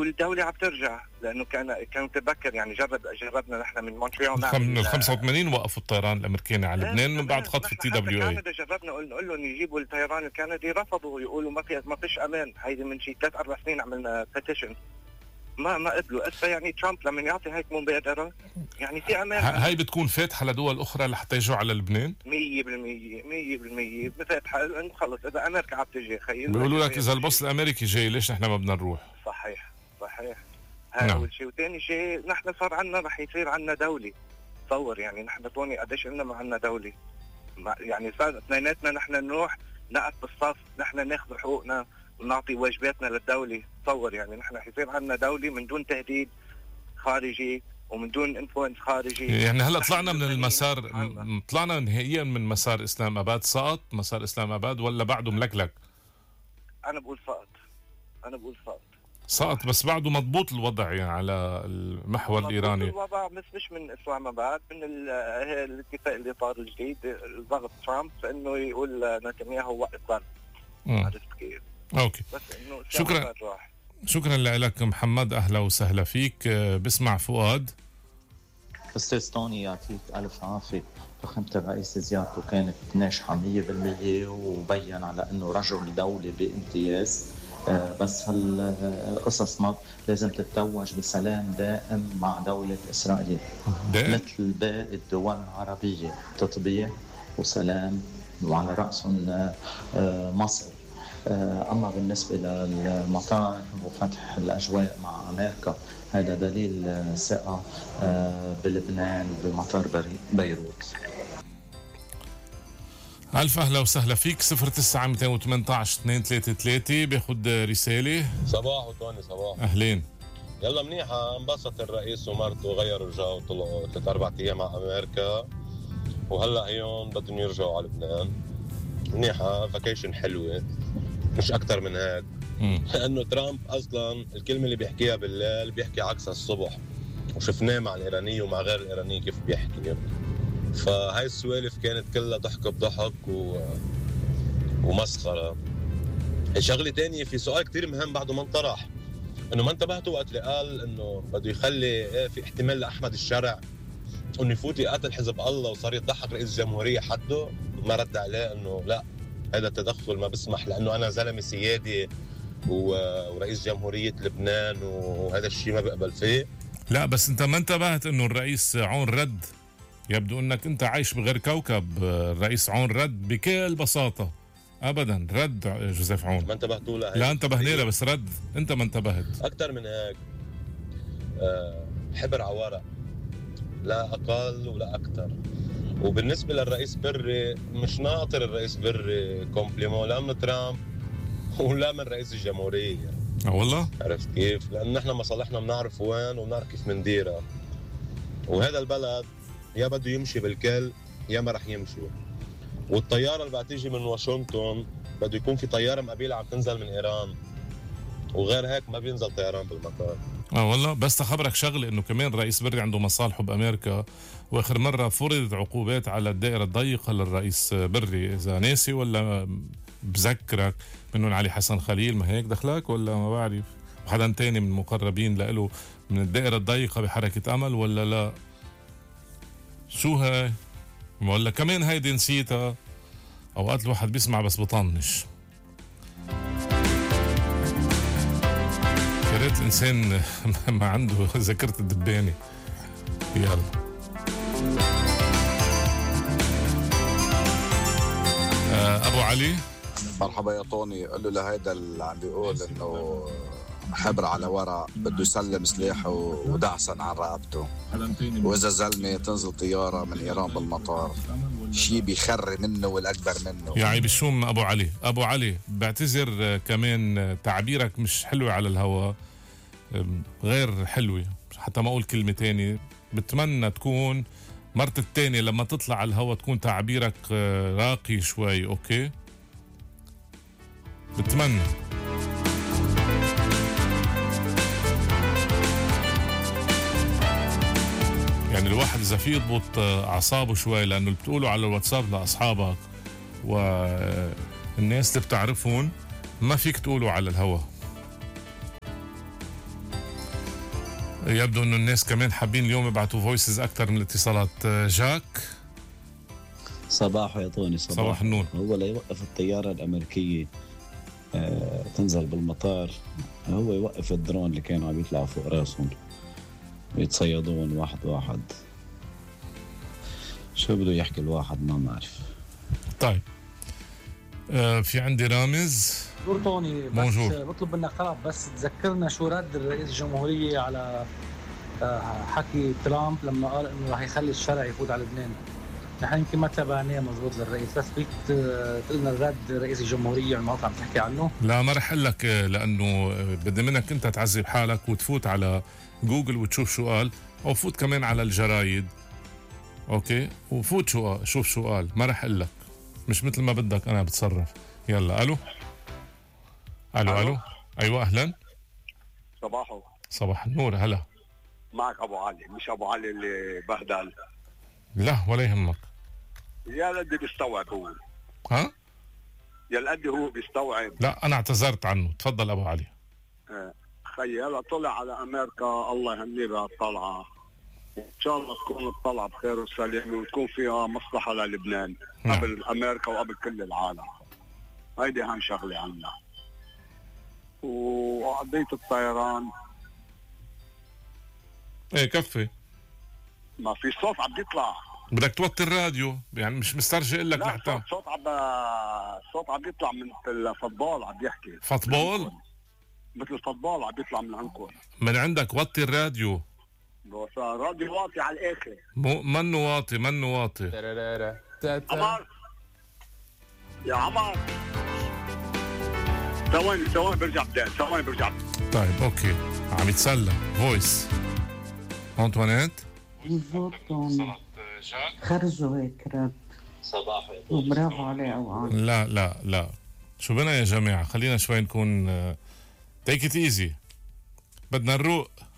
والدولة عم ترجع، لأنه كانوا تذكر يعني جربنا نحن من مونتريال من 85 وقفوا الطيران الأمريكاني على لبنان من بعد خطف التي دبليو اي. كندا جربنا نقول لهم يجيبوا الطيران الكندي، رفضوا، يقولوا ما فيش أمان. هيدي من شي 3-4 سنين عملنا بيتيشن، ما قبلوا. اسا يعني ترامب لما يعطي هيك مبادرة يعني في أمان. هاي بتكون فاتحة لدول أخرى لحتى يجوا على لبنان 100% بفتحة. خلص إذا أمريكا عم تجي خير، بيقولوا لك إذا البوس الأمريكي جاي ليش نحن ما بدنا نروح. صحيح هذا أول شيء. وثاني شيء نحن صار عنا رح يصير عنا دولة. تصور يعني نحن طوني قديش قلنا ما عنا دولة، يعني صار اثنيناتنا نحن نروح نقف بالصف، نحن ناخذ حقوقنا ونعطي واجباتنا للدولة. تصور يعني نحن حيصير عنا دولة من دون تهديد خارجي ومن دون انفلونس خارجي. يعني هلا طلعنا من المسار، طلعنا نهائيا من مسار اسلام اباد. سقط مسار اسلام اباد ولا بعده ملكلك؟ انا بقول سقط بس بعده مضبوط الوضع يعني على المحور الايراني. الوضع مش من اسلام اباد، من الاتفاق الاطار الجديد، ضغط ترامب فانه يقول نتنياهو وقف ضرب. عرفت كيف؟ اوكي، بس انه شكرا لك محمد، اهلا وسهلا فيك. بسمع فؤاد. أستاذ طوني يعطيك ألف عافية. فخامة الرئيس زيارته كانت ناجحة 100% وبين على أنه رجل دولة بامتياز. بس هالقصص ما لازم تتوج بسلام دائم مع دولة إسرائيل مثل باقي الدول العربية، تطبيع وسلام وعلى رأسهم مصر. أما بالنسبة للمطار وفتح الأجواء مع أمريكا هذا دليل ثقة بلبنان وبمطار بيروت. ألف أهلا وسهلا فيك. 09-218-233 بياخد رسالة. صباح وطوني صباح. أهلين. يلا منيحة، انبسط الرئيس ومرته غيروا الجو وطلعوا 3-4 أيام على أمريكا وهلأ هيون بدهم يرجعوا على لبنان. منيحة، فاكيشن حلوة مش أكتر من هيك. لأنه ترامب أصلا الكلمة اللي بيحكيها بالليل بيحكي عكسها الصبح، وشفناه مع الإيرانية ومع غير الإيرانية كيف بيحكي. فهاي السوالف كانت كلها ضحك بضحك ومسخرة. شغلة تانية، في سؤال كتير مهم بعده ما انطرح، انه ما انتبهتوا وقت اللي قال انه بده يخلي في احتمال لأحمد الشرع انه يفوت يقاتل حزب الله وصار يضحك رئيس الجمهورية حده. ما رد عليه انه لا، هذا التدخل ما بسمح، لانه انا زلمة سيادي ورئيس جمهورية لبنان وهذا الشيء ما بقبل فيه. لا بس انت ما انتبهت انه الرئيس عون رد؟ يبدو انك انت عايش بغير كوكب. الرئيس عون رد بكل بساطة. ابدا رد جوزيف عون. ما انتبهتوا له؟ لا انتبهنا له بس رد. انت ما انتبهت. اكتر من هيك حبر على ورق، لا اقل ولا اكتر. وبالنسبة للرئيس بري، مش ناطر الرئيس بري كومبليمون لا من ترامب ولا من رئيس الجمهورية. والله عرفت كيف؟ لأن نحن مصالحنا بنعرف وين وبنعرف كيف منديرها، وهذا البلد يا بده يمشي بالكل يا ما رح يمشي. والطيارة اللي بتيجي من واشنطن بده يكون في طيارة مقابلة عم تنزل من إيران، وغير هيك ما بينزل طيران بالمطار. والله بس أخبرك شغله، إنه كمان رئيس بري عنده مصالحه بأمريكا، وآخر مرة فرضت عقوبات على الدائرة الضيقة للرئيس بري. إذا ناسي ولا بذكرك منهم علي حسن خليل، ما هيك دخلك ولا ما بعرف، وحدا تاني من مقربين لإله من الدائرة الضيقة بحركة أمل ولا لا؟ شو هاي؟ ولا كمان هيدي نسيتها؟ أوقات الواحد بيسمع بس بطنش. يا ريت الإنسان ما عنده ذاكرة الدبانة. يلا أبو علي. مرحبا يا طوني. قل له لهيدا اللي عم بيقول إنه حبر على ورق بده يسلم سلاحه ودعسن على رقبته، وإذا زلمة تنزل طيارة من إيران بالمطار شي بيخري منه والأكبر منه. يا عيب الشوم أبو علي. أبو علي بعتذر، كمان تعبيرك مش حلو على الهواء، غير حلوة، حتى ما أقول كلمة تاني. بتمنى تكون مرت التانية لما تطلع على الهواء تكون تعبيرك راقي شوي. أوكي بتمنى. يعني الواحد إذا في يضبط أعصابه شوي، لأنه اللي بتقوله على الواتساب لأصحابك والناس اللي بتعرفون ما فيك تقوله على الهوا. يبدو انه الناس كمان حابين اليوم يبعتوا فويسز اكثر من الاتصالات. جاك صباح يا طوني. صباح النور. هو ليوقف الطيارة الأمريكية تنزل بالمطار، هو يوقف الدرون اللي كانوا عم يطلعوا فوق راسهم ويتصيدون واحد واحد. شو بده يحكي الواحد ما بعرف. طيب في عندي رامز. دكتور طوني، بس بطلب منك طلب، بس تذكرنا شو رد الرئيس الجمهورية على حكي ترامب لما قال انه راح يخلي الشرع يفوت على لبنان. نحن يمكن ما تابعناه مضبوط للرئيس، بس فيك تقلنا الرد رئيس الجمهورية على الموضوع عم تحكي عنه؟ لا ما رح اقول لك، لانه بدي منك انت تعذب حالك وتفوت على جوجل وتشوف شو قال، او فوت كمان على الجرايد. اوكي، وفوت شوف شو قال. ما رح اقول لك، مش مثل ما بدك انا بتصرف. يلا الو. ايوه اهلا. صباحو. صباح النور. هلا معك ابو علي، مش ابو علي اللي بهدل. لا ولا يهمك. يا لدي بيستوعب هو. ها؟ يا لدي هو بيستوعب. لا انا اعتذرت عنه. تفضل ابو علي. خيي هلا طلع على امريكا، الله يهنيه بهالطلعه، ان شاء الله تكون الطلعه بخير وسلام وتكون فيها مصلحه للبنان قبل امريكا وقبل كل العالم. هيدي اهم شغله عنا. وقضيه الطيران ايه كفي، ما في صوت عم بيطلع. بدك توطي الراديو، يعني مش مسترجي اقول لك لحتى. صوت عم بيطلع من الفضبال، عم بيحكي فضبال مثل الفضبال عم بيطلع من عندكم. من عندك وطي الراديو. الراديو واطي على الاخر. منه واطي. عمار يا عمار، ثواني برجع بدال. طيب اوكي، عم يتسلى فويس. أنطوانيت خرجوا هيك رب. صباح وبرافو عليه أوعان. لا شو بنا يا جماعة، خلينا شوي نكون تيك ات ايزي. بدنا نروق.